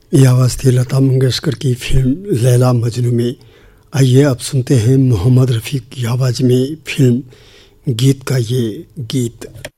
ये आवाज़ थी लता मंगेशकर की फिल्म लैला मजनू में। आइए अब सुनते हैं मोहम्मद रफ़ी की आवाज़ में फिल्म गीत का ये गीत।